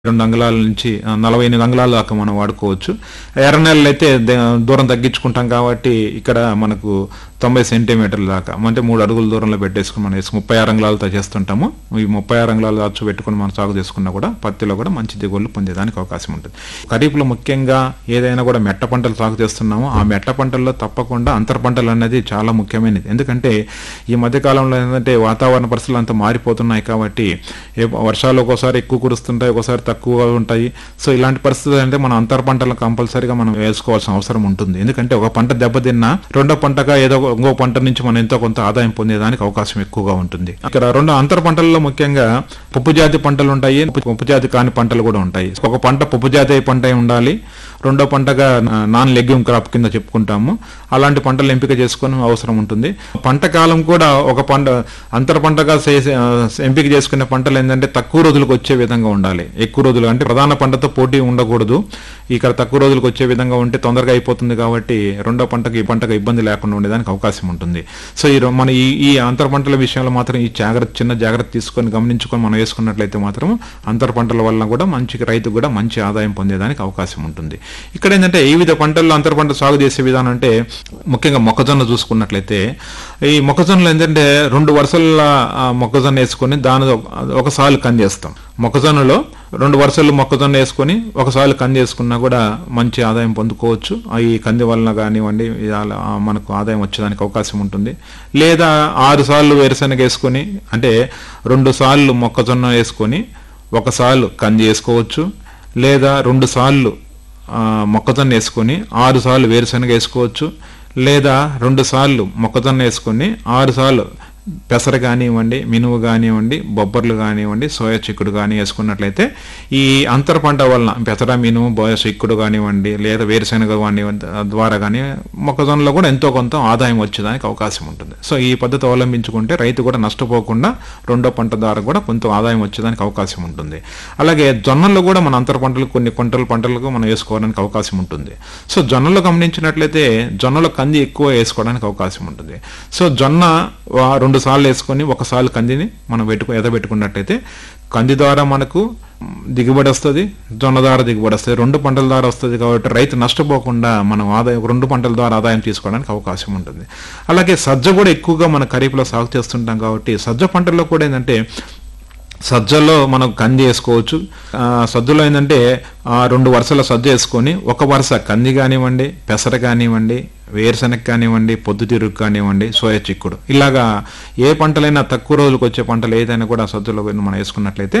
2 అంగుళాల నుంచి 48 అంగుళాల దాకా మనం వాడుకోవచ్చు. ఎర్ర నేలలు అయితే దూరం తగ్గించుకుంటాం కాబట్టి ఇక్కడ మనకు 90 సెంటీమీటర్ల దాకా అంటే 3 అడుగుల దూరంలో పెట్టేసుకుని మనం 36 అంగుళాలతో చేస్తుంటాము. ఈ 36 అంగుళాలు దాచు పెట్టుకుని మనం సాగు చేసుకున్నా కూడా పత్తిలో కూడా మంచి దిగుబడులు పొందేదానికి అవకాశం ఉంటుంది. ఖరీఫ్లో ముఖ్యంగా ఏదైనా కూడా మెట్ట పంటలు సాగు చేస్తున్నామో ఆ మెట్ట పంటల్లో తప్పకుండా అంతర పంటలు అనేది చాలా ముఖ్యమైనది. ఎందుకంటే ఈ మధ్యకాలంలో ఏంటంటే వాతావరణ పరిస్థితులు అంతా మారిపోతున్నాయి కాబట్టి వర్షాలు ఒక్కోసారి ఎక్కువ కురుస్తుంటాయి, ఒక్కోసారి తక్కువగా ఉంటాయి. సో ఇలాంటి పరిస్థితులు అంటే మనం అంతర పంటలను కంపల్సరీగా మనం వేసుకోవాల్సిన అవసరం ఉంటుంది. ఎందుకంటే ఒక పంట దెబ్బతిన్నా రెండో పంటగా ఏదో ఇంకో పంట నుంచి మనం ఎంతో కొంత ఆదాయం పొందేదానికి అవకాశం ఎక్కువగా ఉంటుంది. ఇక్కడ రెండు అంతర పంటల్లో ముఖ్యంగా పప్పు జాతి పంటలు ఉంటాయి, పప్పు జాతి కాని పంటలు కూడా ఉంటాయి. ఒక పంట పప్పు జాతి పంట ఉండాలి, రెండో పంటగా నాన్ లెగ్యూమ్ క్రాప్ కింద చెప్పుకుంటాము. అలాంటి పంటలు ఎంపిక చేసుకుని అవసరం ఉంటుంది. పంట కాలం కూడా ఒక పంట అంతర పంటగా ఎంపిక చేసుకునే పంటలు ఏంటంటే తక్కువ రోజులకు వచ్చే విధంగా ఉండాలి. ఎక్కువ రోజులు అంటే ప్రధాన పంటతో పోటీ ఉండకూడదు. ఇక్కడ తక్కువ రోజులకు వచ్చే విధంగా ఉంటే తొందరగా అయిపోతుంది కాబట్టి రెండో పంటకి ఈ పంటకు ఇబ్బంది లేకుండా ఉండేదానికి అవకాశం ఉంటుంది. సో మన ఈ అంతర పంటల విషయంలో మాత్రం ఈ చిన్న జాగ్రత్త తీసుకొని గమనించుకొని మనం వేసుకున్నట్లయితే మాత్రం అంతర పంటల వల్ల కూడా రైతుకు కూడా మంచి ఆదాయం పొందేదానికి అవకాశం ఉంటుంది. ఇక్కడ ఏంటంటే ఈ వివిధ పంటల్లో అంతర పంట సాగు చేసే విధానం అంటే ముఖ్యంగా మొక్కజొన్న చూసుకున్నట్లయితే ఈ మొక్కజొన్నలో ఏంటంటే 2 వరుసల మొక్కజొన్న వేసుకొని దాని ఒకసారి కంది వేస్తాం. మొక్కజొన్నలో 2 వరుసలు మొక్కజొన్న వేసుకొని ఒకసారి కంది వేసుకున్నా కూడా మంచి ఆదాయం పొందుకోవచ్చు. ఈ కంది వలన కానివ్వండి మనకు ఆదాయం వచ్చేదానికి అవకాశం ఉంటుంది. లేదా 6 సార్లు వేరుశనగ వేసుకొని అంటే 2 సార్లు మొక్కజొన్న వేసుకొని ఒకసారి కంది వేసుకోవచ్చు. లేదా 2 సార్లు మొక్కజొన్న వేసుకొని 6 సార్లు వేరుశనగ వేసుకోవచ్చు. లేదా 2 సార్లు మొక్కజొన్న వేసుకొని 6 సార్లు పెసర కానివ్వండి, మినుము కానివ్వండి, బొబ్బర్లు కానివ్వండి, సోయా చిక్కుడు కానీ వేసుకున్నట్లయితే ఈ అంతర పంట వలన పెసర, మినుము, బోయ చిక్కుడు కానివ్వండి లేదా వేరుశనగ కానివ్వండి ద్వారా కానీ మొక్కజొన్నలో కూడా ఎంతో కొంత ఆదాయం వచ్చేదానికి అవకాశం ఉంటుంది. సో ఈ పద్ధతి అవలంబించుకుంటే రైతు కూడా నష్టపోకుండా రెండో పంట ద్వారా కూడా కొంత ఆదాయం వచ్చేదానికి అవకాశం ఉంటుంది. అలాగే జొన్నల్లో కూడా మన అంతర పంటలు కొన్ని పంటలకు మనం వేసుకోవడానికి అవకాశం ఉంటుంది. సో జొన్నలో గమనించినట్లయితే జొన్నలో కంది ఎక్కువ వేసుకోవడానికి అవకాశం ఉంటుంది. సో జొన్న 2 సార్లు వేసుకొని ఒకసారి కందిని మనం ఎదబెట్టుకున్నట్టయితే కంది ద్వారా మనకు దిగుబడి వస్తుంది, జొన్న ద్వారా దిగుబడి వస్తుంది, 2 పంటల ద్వారా వస్తుంది. కాబట్టి రైతు నష్టపోకుండా మనం 2 పంటల ద్వారా ఆదాయం తీసుకోవడానికి అవకాశం ఉంటుంది. అలాగే సజ్జ కూడా ఎక్కువగా మన ఖరీఫ్లో సాగు చేస్తుంటాం కాబట్టి సజ్జ పంటల్లో కూడా ఏంటంటే సజ్జలో మనం కంది వేసుకోవచ్చు. సజ్జలో ఏంటంటే 2 వరుసల సజ్జ వేసుకొని ఒక వరుస కంది కానివ్వండి, పెసర కానివ్వండి, వేరుశనగ కానివ్వండి, పొద్దుతిరుగు కానివ్వండి, సోయా చిక్కుడు ఇలాగా ఏ పంటలైనా తక్కువ రోజులకు వచ్చే పంటలు ఏదైనా కూడా సజ్జలో మనం వేసుకున్నట్లయితే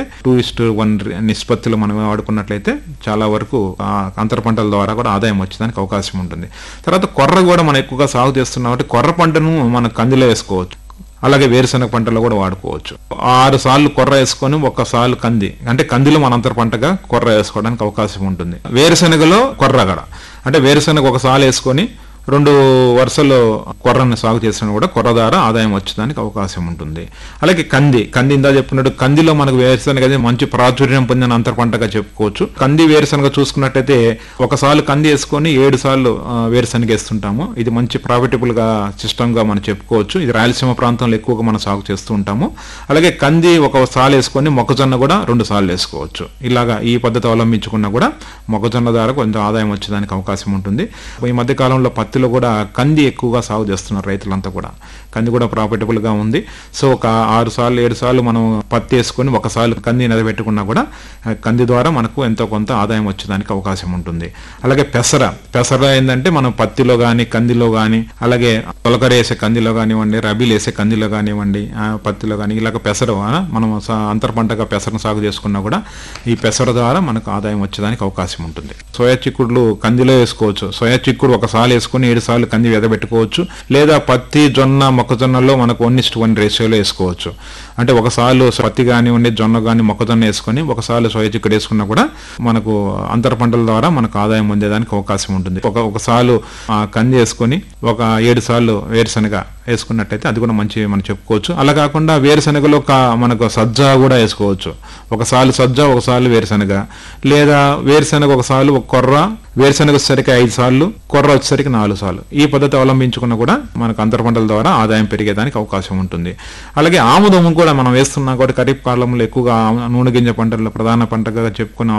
2:1 నిష్పత్తిలో మనం వాడుకున్నట్లయితే చాలా వరకు అంతర పంటల ద్వారా కూడా ఆదాయం వచ్చేదానికి అవకాశం ఉంటుంది. తర్వాత కొర్ర కూడా మనం ఎక్కువగా సాగు చేస్తున్నాం కాబట్టి కొర్ర పంటను మనం కందిలో వేసుకోవచ్చు. అలాగే వేరుశనగ పంటలో కూడా వాడుకోవచ్చు. 6 సార్లు కొర్ర వేసుకొని ఒకసారి కంది అంటే కందిలో మన అంతర పంటగా కొర్ర వేసుకోవడానికి అవకాశం ఉంటుంది. వేరుశనగలో కొర్ర కూడా అంటే వేరుశనగ ఒకసారి వేసుకొని 2 వరుసలు కొర్రను సాగు చేసిన కూడా కొర్ర ద్వారా ఆదాయం వచ్చేదానికి అవకాశం ఉంటుంది. అలాగే కంది ఇందా చెప్పినట్టు కందిలో మనకు వేరుశనగ మంచి ప్రాచుర్యం పొందిన అంతర పంటగా చెప్పుకోవచ్చు. కంది వేరుశనగ చూసుకున్నట్టయితే ఒకసారి కంది వేసుకొని 7 సార్లు వేరుశనగ వేస్తుంటాము. ఇది మంచి ప్రాఫిటబుల్ గా సిస్టమ్ గా మనం చెప్పుకోవచ్చు. ఇది రాయలసీమ ప్రాంతంలో ఎక్కువగా మనం సాగు చేస్తూ ఉంటాము. అలాగే కంది ఒకసారి వేసుకొని మొక్కజొన్న కూడా 2 సార్లు వేసుకోవచ్చు. ఇలాగా ఈ పద్ధతి అవలంబించుకున్నా కూడా మొక్కజొన్న ద్వారా కొంచెం ఆదాయం వచ్చేదానికి అవకాశం ఉంటుంది. ఈ మధ్య కాలంలో పత్తిలో కూడా కంది ఎక్కువగా సాగు చేస్తున్నారు రైతులంతా కూడా. కంది కూడా ప్రాఫిటబుల్ గా ఉంది. సో ఒక 6 సార్లు 7 సార్లు మనం పత్తి వేసుకొని ఒకసారి కంది నిలబెట్టుకున్నా కూడా కంది ద్వారా మనకు ఎంతో కొంత ఆదాయం వచ్చేదానికి అవకాశం ఉంటుంది. అలాగే పెసర ఏంటంటే మనం పత్తిలో కానీ కందిలో కానీ అలాగే తొలకర వేసే కందిలో కానివ్వండి, రబీలు వేసే కందిలో కానివ్వండి, పత్తిలో కానీ ఇలాగ పెసర మనం అంతర పంటగా పెసరను సాగు చేసుకున్నా కూడా ఈ పెసర ద్వారా మనకు ఆదాయం వచ్చేదానికి అవకాశం ఉంటుంది. సోయా చిక్కుడులు కందిలో వేసుకోవచ్చు. సోయా చిక్కుడు ఒకసారి వేసుకొని 7 సార్లు కంది వెదబెట్టుకోవచ్చు. లేదా పత్తి, జొన్న, మొక్కజొన్నలో మనకు 1:1 రేషియోలో వేసుకోవచ్చు. అంటే ఒకసారి పత్తి కానివ్వండి, జొన్న కానీ మొక్కజొన్న వేసుకొని ఒకసారి సోయా చిక్కుడు వేసుకున్నా కూడా మనకు అంతర పంటల ద్వారా మనకు ఆదాయం పొందేదానికి అవకాశం ఉంటుంది. ఒకసారి కంది వేసుకొని ఒక 7 సార్లు వేరుశనగ వేసుకున్నట్టయితే అది కూడా మంచి మనం చెప్పుకోవచ్చు. అలా కాకుండా వేరుశనగలో మనకు సజ్జ కూడా వేసుకోవచ్చు. ఒకసారి సజ్జ ఒకసారి వేరుశనగ, లేదా వేరుశనగ ఒకసారి ఒక కొర్ర, వేరుశనగ వచ్చేసరికి 5 సార్లు, కొర్ర వచ్చేసరికి 4 సార్లు. ఈ పద్ధతి అవలంబించుకున్న కూడా మనకు అంతర పంటల ద్వారా ఆదాయం పెరిగేదానికి అవకాశం ఉంటుంది. అలాగే ఆముదం కూడా మనం వేస్తున్నాం కాబట్టి ఖరీఫ్ కాలంలో ఎక్కువగా నూనె గింజ పంటల్లో ప్రధాన పంటగా చెప్పుకున్న